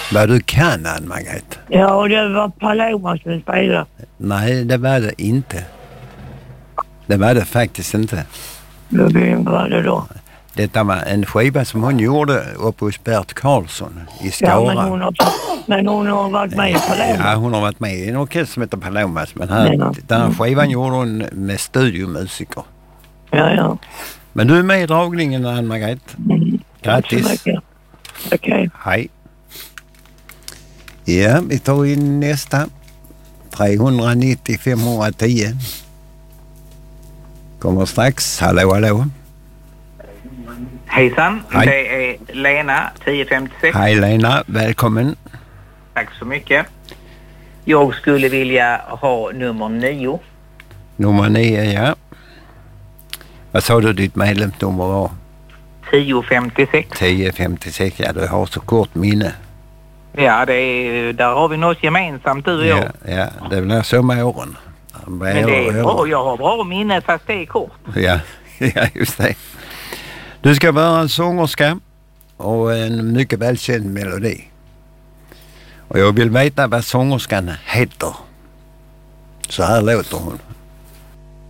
Vad du kan, Ann-Margret? Ja, och det var Paloma som spelade. Nej, det var det inte. Det var det faktiskt inte. Vem var det då? Detta var en skiva som hon gjorde uppe hos Bert Karlsson i Skara. Ja, men hon har varit med i Paloma. Ja, hon har varit med i en orkester som heter Palomas. Men här, den här skivan gjorde hon med studiomusiker. Ja. Men du är med i dragningen, Ann-Margret. Grattis. Okej. Hej. Ja, vi tar in nästa. 390 510. Kommer strax. Hallå. Hejsan, Hej. Det är Lena, 1056. Hej Lena, välkommen. Tack så mycket. Jag skulle vilja ha nummer 9. Nummer 9, ja. Vad sa du ditt medlemsnummer var? 1056. 1056, ja, du har så kort minne. Ja, där har vi något gemensamt, du och jag. Ja, det blir så med åren. Men det är bra, jag har bra minne fast det är kort. Ja, just det. Du ska vara en sångerska och en mycket välkänd melodi. Och jag vill veta vad sångerskan heter. Så här låter hon.